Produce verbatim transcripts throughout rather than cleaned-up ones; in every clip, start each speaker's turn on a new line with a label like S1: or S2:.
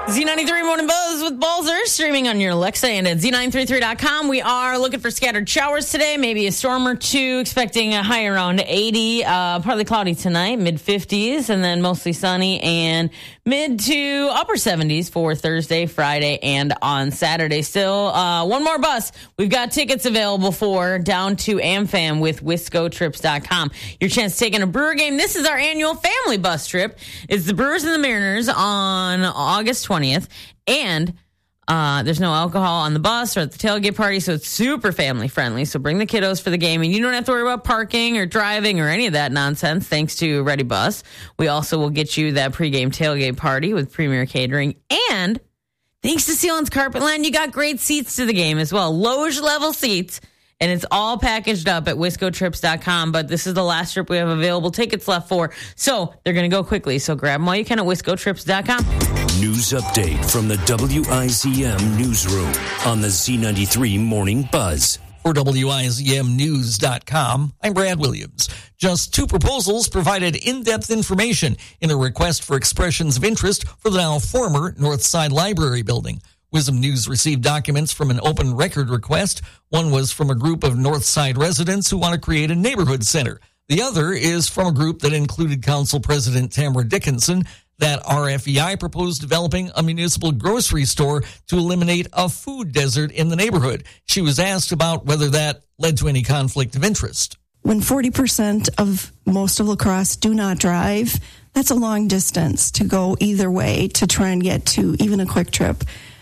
S1: Z ninety-three Morning Buzz with Balzer, streaming on your Alexa and at Z nine thirty-three dot com. We are looking for scattered showers today, maybe a storm or two, expecting a high around eighty, uh, partly cloudy tonight, mid fifties, and then mostly sunny and mid to upper seventies for Thursday, Friday, and on Saturday. Still, uh, one more bus we've got tickets available for down to AmFam with Wisco Trips dot com. Your chance to take in a Brewer game. This is our annual family bus trip. It's the Brewers and the Mariners on August twentieth. And uh, there's no alcohol on the bus or at the tailgate party, so it's super family friendly. So bring the kiddos for the game, and you don't have to worry about parking or driving or any of that nonsense thanks to Ready Bus. We also will get you that pregame tailgate party with Premier Catering. And thanks to Sealand's Carpetland, you got great seats to the game as well. Loge level seats. And it's all packaged up at Wisco Trips dot com. But this is the last trip we have available tickets left for. So they're going to go quickly. So grab them while you can at Wisco Trips dot com.
S2: News update from the W I Z M newsroom on the Z ninety-three Morning Buzz.
S3: For W I Z M news dot com, I'm Brad Williams. Just two proposals provided in-depth information in a request for expressions of interest for the now former Northside Library building. Wisdom News received documents from an open record request. One was from a group of Northside residents who want to create a neighborhood center. The other is from a group that included Council President Tamara Dickinson. That R F E I proposed developing a municipal grocery store to eliminate a food desert in the neighborhood. She was asked about whether that led to any conflict of interest.
S4: When forty percent of most of La Crosse do not drive, that's a long distance to go either way to try and get to even a quick trip.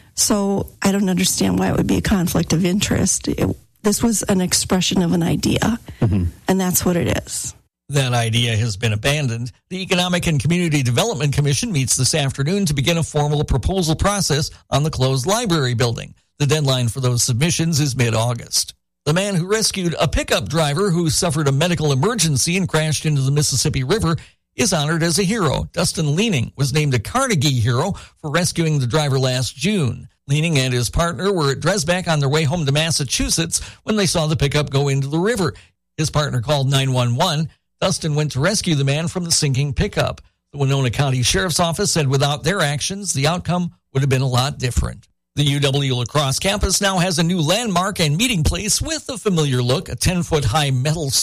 S4: So I don't understand why it would be a conflict of interest. It, this was an expression of an idea, mm-hmm. and that's what it is.
S3: That idea has been abandoned. The Economic and Community Development Commission meets this afternoon to begin a formal proposal process on the closed library building. The deadline for those submissions is mid-August. The man who rescued a pickup driver who suffered a medical emergency and crashed into the Mississippi River is honored as a hero. Dustin Leaning was named a Carnegie Hero for rescuing the driver last June. Leaning and his partner were at Dresbach on their way home to Massachusetts when they saw the pickup go into the river. His partner called nine one one. Dustin went to rescue the man from the sinking pickup. The Winona County Sheriff's Office said without their actions, the outcome would have been a lot different. The U W-La Crosse campus now has a new landmark and meeting place with a familiar look, a ten-foot-high metal